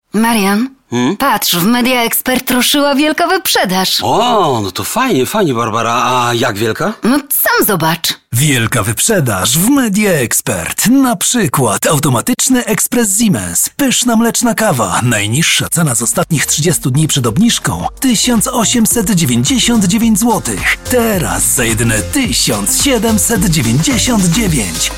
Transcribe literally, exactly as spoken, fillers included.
Marian, Hmm? patrz, w Media Expert ruszyła wielka wyprzedaż. O, no to fajnie, fajnie, Barbara. A jak wielka? No sam zobacz. Wielka wyprzedaż w Media Expert. Na przykład automatyczny ekspres Siemens. Pyszna mleczna kawa. Najniższa cena z ostatnich trzydziestu dni przed obniżką tysiąc osiemset dziewięćdziesiąt dziewięć złotych. Teraz za jedyne tysiąc siedemset dziewięćdziesiąt dziewięć.